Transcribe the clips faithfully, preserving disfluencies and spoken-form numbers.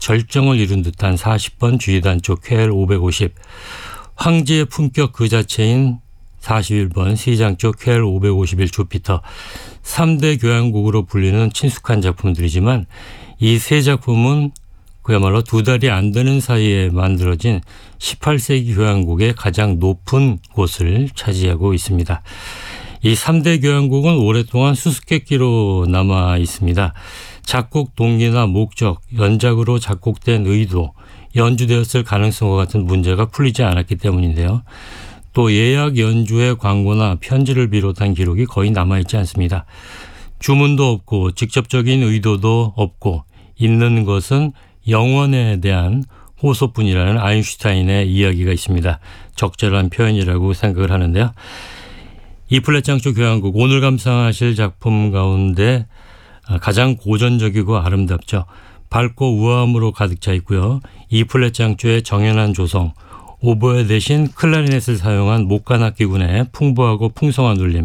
절정을 이룬 듯한 사십 번 G단조 퀘엘 오백오십, 황제의 품격 그 자체인 사십일 번 C장조 퀘엘 오백오십일 주피터, 삼 대 교향곡으로 불리는 친숙한 작품들이지만 이 세 작품은 그야말로 두 달이 안 되는 사이에 만들어진 십팔 세기 교향곡의 가장 높은 곳을 차지하고 있습니다. 이 삼 대 교향곡은 오랫동안 수수께끼로 남아 있습니다. 작곡 동기나 목적, 연작으로 작곡된 의도, 연주되었을 가능성과 같은 문제가 풀리지 않았기 때문인데요. 또 예약 연주의 광고나 편지를 비롯한 기록이 거의 남아있지 않습니다. 주문도 없고 직접적인 의도도 없고 있는 것은 영원에 대한 호소뿐이라는 아인슈타인의 이야기가 있습니다. 적절한 표현이라고 생각을 하는데요. 이 플랫 장조 교향곡, 오늘 감상하실 작품 가운데 가장 고전적이고 아름답죠. 밝고 우아함으로 가득 차 있고요. 이 플랫 장조의 정연한 조성, 오보에 대신 클라리넷을 사용한 목관악기군의 풍부하고 풍성한 울림,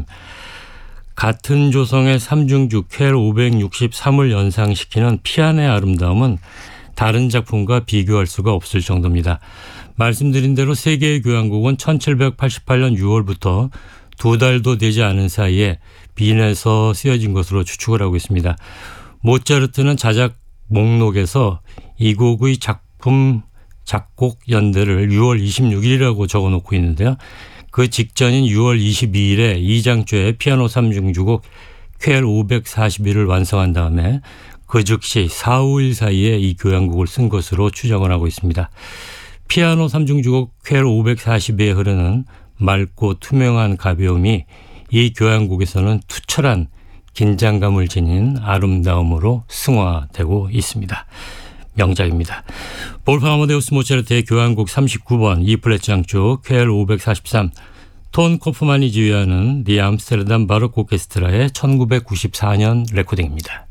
같은 조성의 삼중주 퀘엘 오백육십삼을 연상시키는 피안의 아름다움은 다른 작품과 비교할 수가 없을 정도입니다. 말씀드린 대로 세 개의 교향곡은 천칠백팔십팔 년 유월부터 두 달도 되지 않은 사이에 빈에서 쓰여진 것으로 추측을 하고 있습니다. 모차르트는 자작 목록에서 이 곡의 작품 작곡 연대를 유월 이십육일이라고 적어놓고 있는데요. 그 직전인 유월 이십이일에 이장조의 피아노 삼중주곡 퀘엘 오백사십일을 완성한 다음에 그 즉시 사, 오일 사이에 이 교향곡을 쓴 것으로 추정을 하고 있습니다. 피아노 삼중주곡 퀘엘 오백사십이에 흐르는 맑고 투명한 가벼움이 이 교향곡에서는 투철한 긴장감을 지닌 아름다움으로 승화되고 있습니다. 명작입니다. 볼프강 아마데우스 모차르트의 교향곡 삼십구 번 E 플랫 장조 퀘엘 오백사십삼, 톤 코프만이 지휘하는 디 암스테르담 바로크 오케스트라의 천구백구십사 년 레코딩입니다.